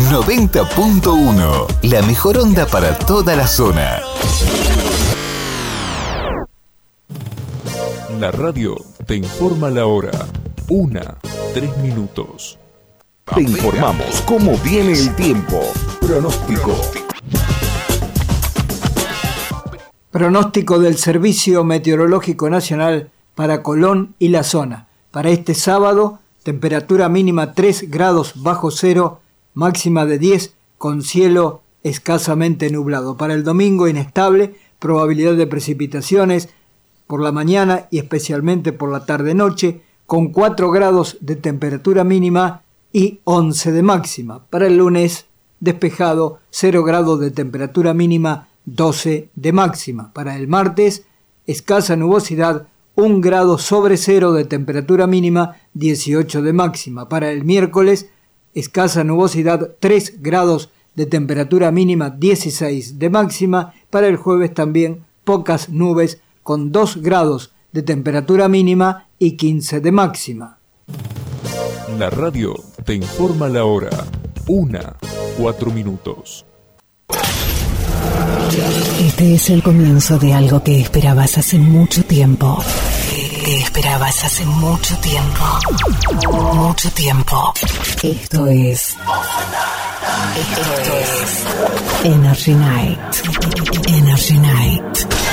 90.1, la mejor onda para toda la zona. La radio te informa la hora. 1:03. Te informamos cómo viene el tiempo. Pronóstico. Pronóstico del Servicio Meteorológico Nacional para Colón y la zona. Para este sábado, temperatura mínima 3 grados bajo cero, máxima de 10, con cielo escasamente nublado. Para el domingo, inestable, probabilidad de precipitaciones por la mañana y especialmente por la tarde-noche, con 4 grados de temperatura mínima y 11 de máxima. Para el lunes, despejado, 0 grados de temperatura mínima, 12 de máxima. Para el martes, escasa nubosidad, 1 grado sobre cero de temperatura mínima, 18 de máxima. Para el miércoles, escasa nubosidad, 3 grados de temperatura mínima, 16 de máxima. Para el jueves también pocas nubes, con 2 grados de temperatura mínima y 15 de máxima. La radio te informa la hora. 1:04. Este es el comienzo de algo que esperabas hace mucho tiempo. Que esperabas hace mucho tiempo. Mucho tiempo. Esto es Energy Night. Energy Night.